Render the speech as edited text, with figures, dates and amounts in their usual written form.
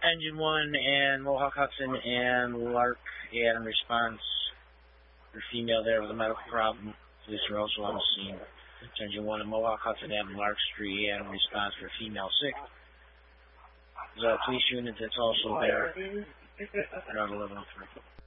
Engine 1 and Mohawk Hudson and Lark in response for female there with a medical problem. Police are also on the scene. Engine 1 and Mohawk Hudson and Lark Street and response for female sick. There's a police unit that's also there around 11:03.